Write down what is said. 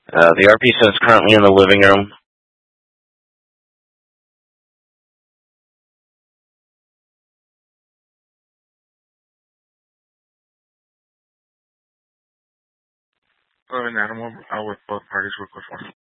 The RP says currently in the living room. An animal with both parties request one.